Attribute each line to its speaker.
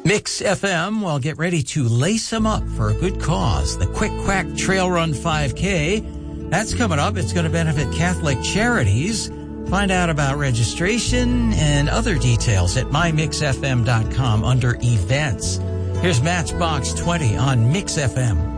Speaker 1: Mix FM, well, get ready to lace them up for a good cause. The Quick Quack Trail Run 5K. That's coming up. It's going to benefit Catholic Charities. Find out about registration and other details at mymixfm.com under events. Here's Matchbox 20 on Mix FM.